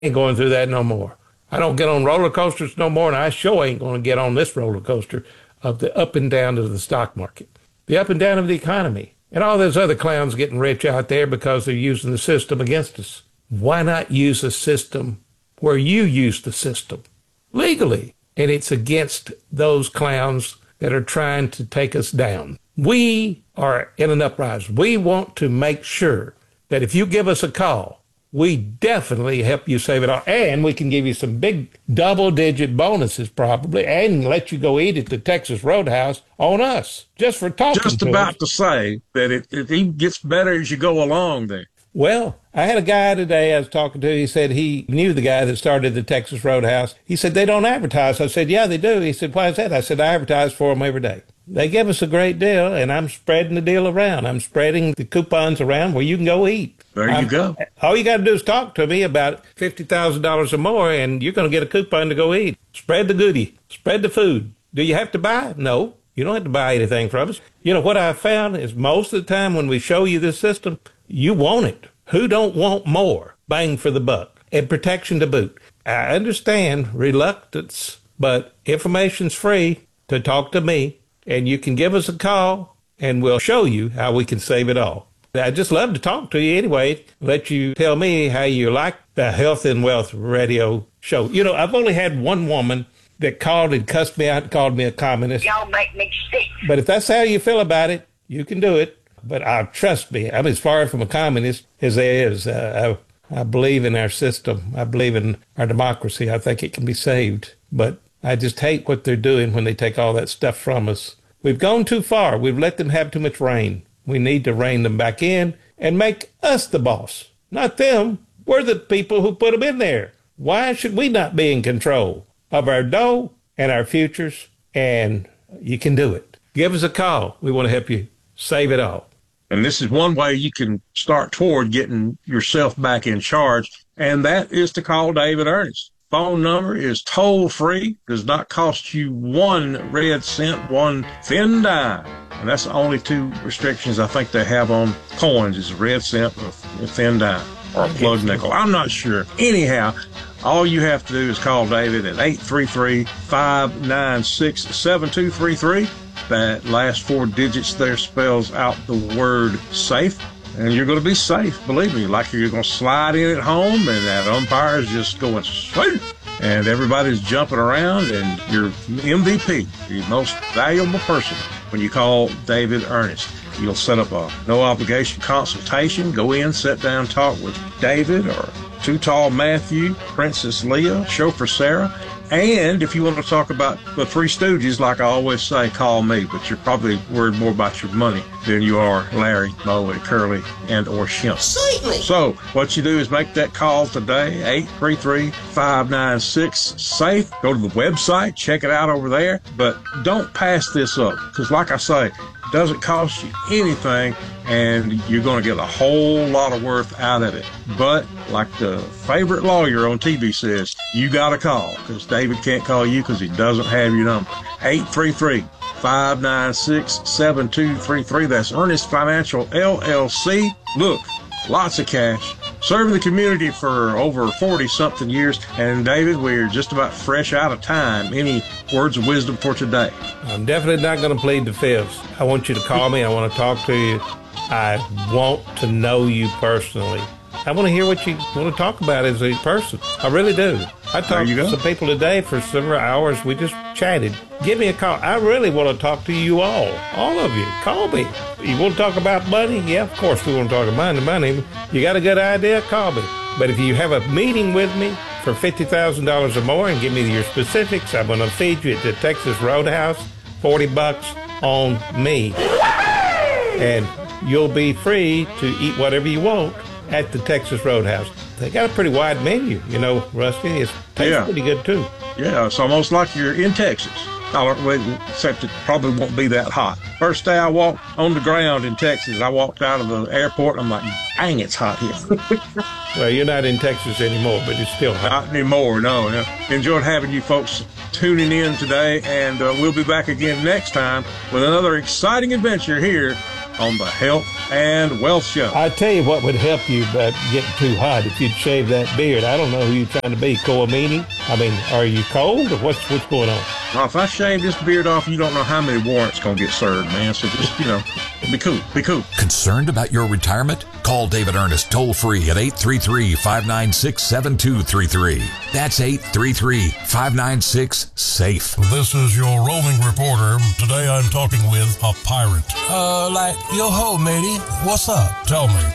Ain't going through that no more. I don't get on roller coasters no more, and I sure ain't going to get on this roller coaster of the up and down of the stock market, the up and down of the economy, and all those other clowns getting rich out there because they're using the system against us. Why not use a system where you use the system legally? And it's against those clowns that are trying to take us down. We are in an uprising. We want to make sure that if you give us a call, we definitely help you save it all. And we can give you some big double-digit bonuses probably and let you go eat at the Texas Roadhouse on us just for talking Just to about us. to say that it even gets better as you go along there. Well, I had a guy today I was talking to. He said he knew the guy that started the Texas Roadhouse. He said, they don't advertise. I said, yeah, they do. He said, why is that? I said, I advertise for them every day. They give us a great deal, and I'm spreading the deal around. I'm spreading the coupons around where you can go eat. There you go. All you got to do is talk to me about $50,000 or more, and you're going to get a coupon to go eat. Spread the goodie. Spread the food. Do you have to buy? No, you don't have to buy anything from us. You know, what I found is most of the time when we show you this system, you want it. Who don't want more bang for the buck and protection to boot? I understand reluctance, but information's free to talk to me, and you can give us a call, and we'll show you how we can save it all. I'd just love to talk to you anyway, let you tell me how you like the Health and Wealth radio show. You know, I've only had one woman that called and cussed me out and called me a communist. Y'all make me sick. But if that's how you feel about it, you can do it. But trust me, I'm as far from a communist as there is. I believe in our system. I believe in our democracy. I think it can be saved. But I just hate what they're doing when they take all that stuff from us. We've gone too far. We've let them have too much reign. We need to rein them back in and make us the boss, not them. We're the people who put them in there. Why should we not be in control of our dough and our futures? And you can do it. Give us a call. We want to help you save it all. And this is one way you can start toward getting yourself back in charge, and that is to call David Ernest. Phone number is toll-free, does not cost you 1 red cent, 1 thin dime. And that's the only 2 restrictions I think they have on coins is a red cent or a thin dime or a plug nickel. I'm not sure. Anyhow, all you have to do is call David at 833-596-7233. That last 4 digits there spells out the word safe. And you're going to be safe, believe me, like you're going to slide in at home and that umpire is just going straight. And everybody's jumping around and you're MVP, the most valuable person when you call David Ernest. You'll set up a no-obligation consultation, go in, sit down, talk with David or Too Tall Matthew, Princess Leah, Chauffeur Sarah. And if you want to talk about the Three Stooges, like I always say, call me. But you're probably worried more about your money than you are Larry, Moe, and Curly, and or Shemp. Certainly. So what you do is make that call today, 833-596-SAFE. Go to the website, check it out over there. But don't pass this up, because like I say, it doesn't cost you anything, and you're going to get a whole lot of worth out of it. But like the favorite lawyer on TV says, you got to call, because David can't call you because he doesn't have your number. 833-596-7233. That's Ernest Financial LLC. Look, lots of cash. Serving the community for over 40-something years. And, David, we're just about fresh out of time. Any words of wisdom for today? I'm definitely not going to plead the fifth. I want you to call me. I want to talk to you. I want to know you personally. I want to hear what you want to talk about as a person. I really do. I talked to some people today for several hours. We just chatted. Give me a call. I really want to talk to you all of you. Call me. You want to talk about money? Yeah, of course we want to talk about money. You got a good idea? Call me. But if you have a meeting with me for $50,000 or more and give me your specifics, I'm going to feed you at the Texas Roadhouse, $40 on me. And you'll be free to eat whatever you want at the Texas Roadhouse. They got a pretty wide menu, you know, Rusty. It tastes pretty good, too. Yeah, it's almost like you're in Texas. Except it probably won't be that hot. First day I walked on the ground in Texas, I walked out of the airport, and I'm like, dang, it's hot here. Well, you're not in Texas anymore, but it's still hot. Not anymore, no. Enjoyed having you folks tuning in today, and we'll be back again next time with another exciting adventure here on the Health and Wealth Show. I tell you what would help you about getting too hot if you'd shave that beard. I don't know who you're trying to be, Koamini. I mean, are you cold or what's going on? Now, if I shave this beard off, you don't know how many warrants going to get served, man. So just, be cool. Be cool. Concerned about your retirement? Call David Ernest toll free at 833-596-7233. That's 833-596-SAFE. This is your roving reporter. Today I'm talking with a pirate. Yo ho, matey. What's up? Tell me.